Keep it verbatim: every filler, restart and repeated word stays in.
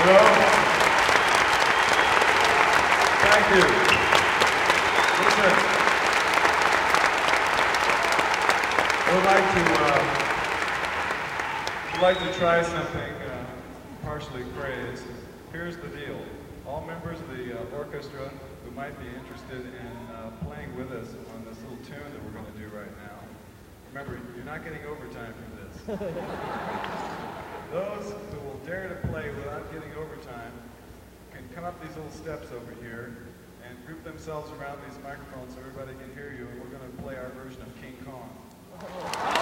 go. Thank you. Listen, we'd like to, uh, we'd like to try something uh, partially crazed. Here's the deal. All members of the uh, orchestra who might be interested in uh, playing with us on this little tune that we're going to do right now. Remember, you're not getting overtime for this. Those who will dare to play without getting overtime can come up these little steps over here and group themselves around these microphones so everybody can hear you, and we're going to play our version of King Kong.